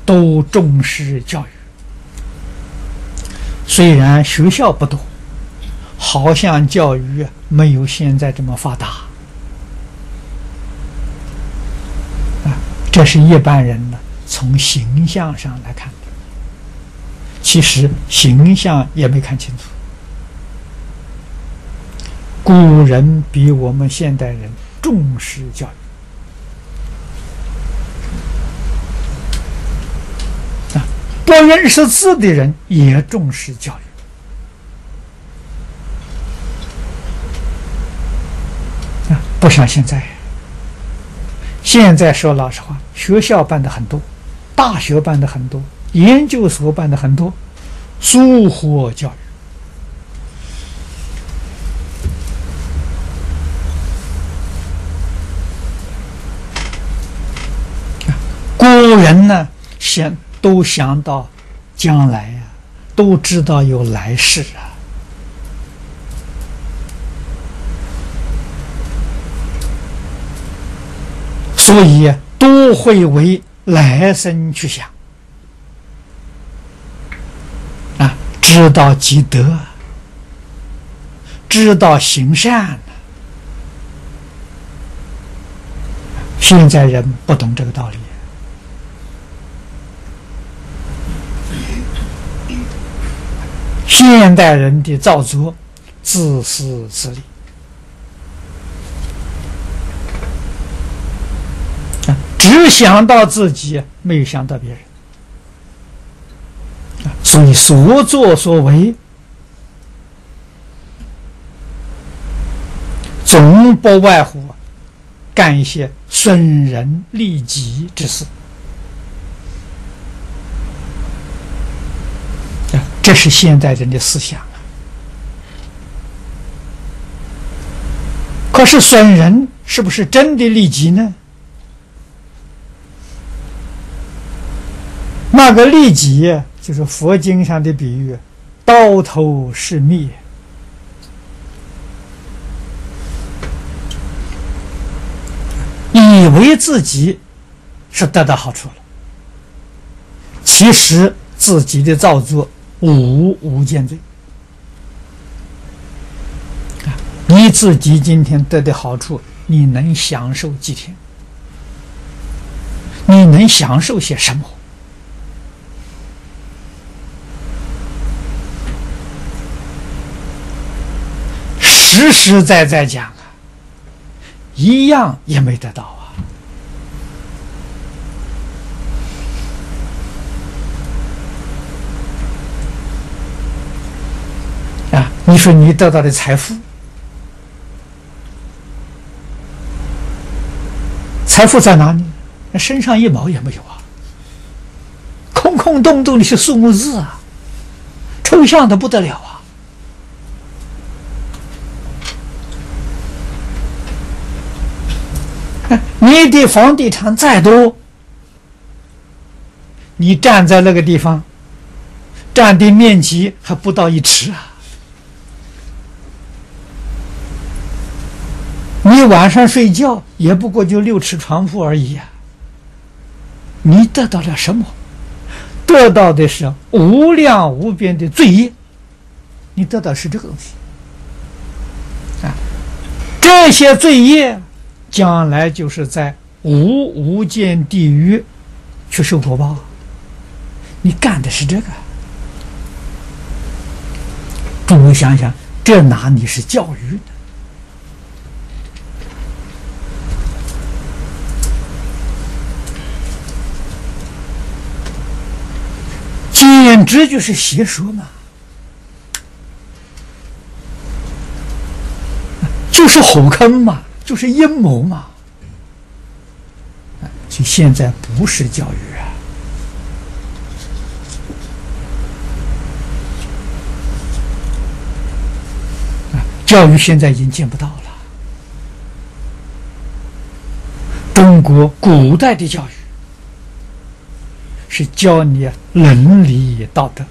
都重视教育。虽然学校不多，好像教育没有现在这么发达这是一般人呢从形象上来看的，其实形象也没看清楚。古人比我们现代人重视教育不认识字的人也重视教育不像现在。现在说老实话，学校办的很多，大学办的很多，研究所办的很多，疏忽教育。古人呢，都想到将来呀，都知道有来世啊。所以都会为来生去想知道积德，知道行善。现在人不懂这个道理，现代人的造作自私自利只想到自己，没有想到别人所以所作所为总不外乎干一些损人利己之事这是现代人的思想可是损人是不是真的利己呢？那个利己就是佛经上的比喻，刀头是蜜，以为自己是得到好处了，其实自己的造作无间罪。你自己今天得的好处，你能享受几天？你能享受些什么？实实在在讲一样也没得到你说你得到的财富，财富在哪里？身上一毛也没有空空洞洞的是数目字抽象的不得了你的房地产再多，你站在那个地方，占地面积还不到1尺你晚上睡觉也不过就6尺床铺而已你得到了什么？得到的是无量无边的罪业，你得到是这个东西这些罪业将来就是在无间地狱去受果报，你干的是这个。诸位想想，这哪里是教育呢？简直就是邪说嘛，就是火坑嘛，就是阴谋嘛。所以现在不是教育教育现在已经见不到了。中国古代的教育是教你伦理道德，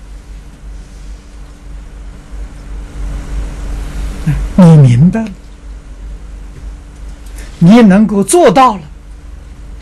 你明白了，你能够做到了，